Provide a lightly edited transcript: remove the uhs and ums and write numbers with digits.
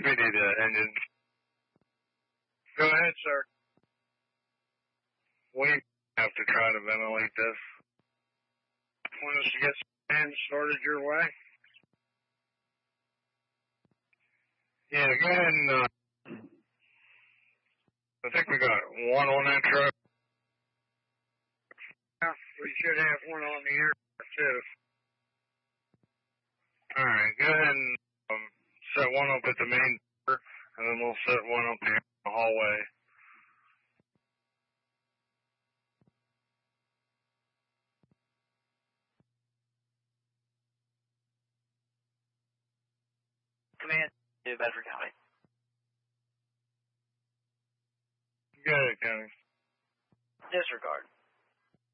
We need engine. Go ahead, sir. We have to try to ventilate this. Want us to get some fans sorted your way? Yeah, go ahead and, I think we got one on that truck. Yeah, we should have one on the air, too. Alright, go ahead and set one up at the main door, and then we'll set one up here in the hallway. Command to Bedford County. Go ahead, County. Disregard.